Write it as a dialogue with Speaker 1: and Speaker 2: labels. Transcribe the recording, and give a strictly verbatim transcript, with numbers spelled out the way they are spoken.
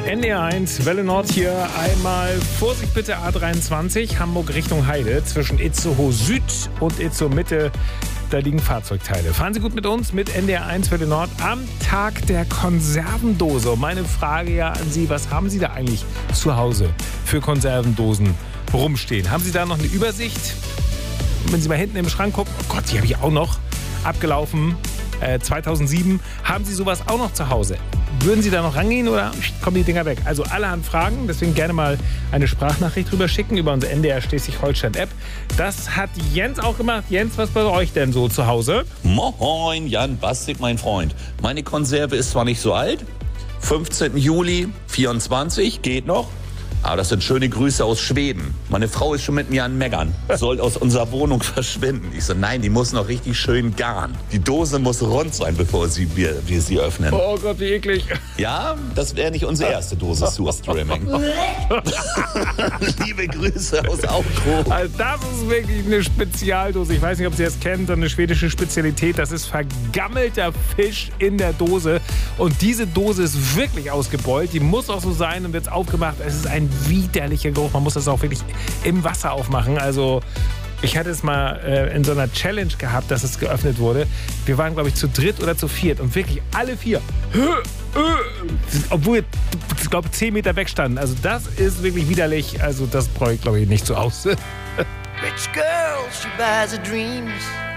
Speaker 1: N D R eins, Welle Nord hier. Einmal Vorsicht bitte A dreiundzwanzig, Hamburg Richtung Heide. Zwischen Itzehoe Süd und Itzehoe Mitte, da liegen Fahrzeugteile. Fahren Sie gut mit uns, mit N D R eins, Welle Nord, am Tag der Konservendose. Und meine Frage ja an Sie, was haben Sie da eigentlich zu Hause für Konservendosen rumstehen? Haben Sie da noch eine Übersicht? Wenn Sie mal hinten im Schrank gucken, oh Gott, die habe ich auch noch, abgelaufen, äh, zweitausendsieben. Haben Sie sowas auch noch zu Hause? Würden Sie da noch rangehen oder kommen die Dinger weg? Also allerhand Fragen, deswegen gerne mal eine Sprachnachricht rüber schicken über unsere N D R Schleswig-Holstein-App. Das hat Jens auch gemacht. Jens, was bei euch denn so zu Hause?
Speaker 2: Moin, Jan Bastik, mein Freund. Meine Konserve ist zwar nicht so alt, fünfzehnten Juli vierundzwanzig, geht noch. Aber das sind schöne Grüße aus Schweden. Meine Frau ist schon mit mir an Meckern. Soll aus unserer Wohnung verschwinden. Ich so, nein, die muss noch richtig schön garen. Die Dose muss rund sein, bevor sie, wir, wir sie öffnen.
Speaker 1: Oh Gott, wie eklig.
Speaker 2: Ja, das wäre nicht unsere erste Dose Surströmming. Liebe Grüße aus Aukro.
Speaker 1: Also das ist wirklich eine Spezialdose. Ich weiß nicht, ob Sie das kennen, eine schwedische Spezialität. Das ist vergammelter Fisch in der Dose. Und diese Dose ist wirklich ausgebeult. Die muss auch so sein und wird aufgemacht. Es ist ein widerlicher Geruch. Man muss das auch wirklich im Wasser aufmachen. Also ich hatte es mal äh, in so einer Challenge gehabt, dass es geöffnet wurde. Wir waren, glaube ich, zu dritt oder zu viert und wirklich alle vier, obwohl wir, ich glaube, zehn Meter weg standen. Also das ist wirklich widerlich. Also das brauche ich, glaube ich, nicht zu Hause.
Speaker 3: Rich girl, she buys her dreams.